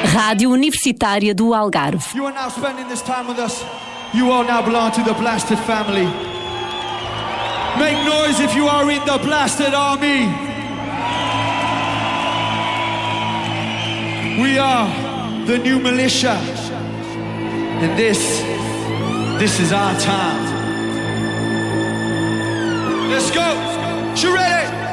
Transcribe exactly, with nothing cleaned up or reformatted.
Rádio Universitária do Algarve. You are now spending this time with us. You all now belong to the Blasted family. Make noise if you are in the Blasted army. We are the new militia. And this, this is our time. Let's go. You ready?